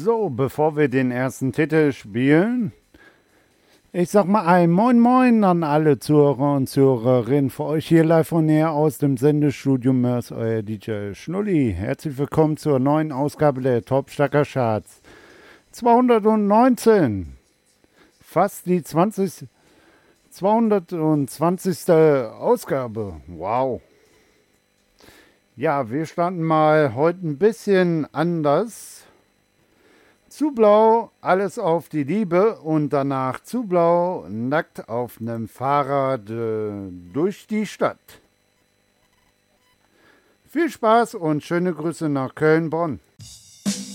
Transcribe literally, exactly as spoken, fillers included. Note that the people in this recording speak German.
So, bevor wir den ersten Titel spielen, ich sag mal ein Moin Moin an alle Zuhörer und Zuhörerinnen. Für euch hier live von näher aus dem Sendestudio Mörs, euer D J Schnulli. Herzlich willkommen zur neuen Ausgabe der Top Stacker Charts. zweihundertneunzehn, fast die zwanzig, zweihundertzwanzigste Ausgabe. Wow. Ja, wir starten mal heute ein bisschen anders. Zu blau, alles auf die Liebe und danach zu blau, nackt auf einem Fahrrad äh, durch die Stadt. Viel Spaß und schöne Grüße nach Köln-Bonn.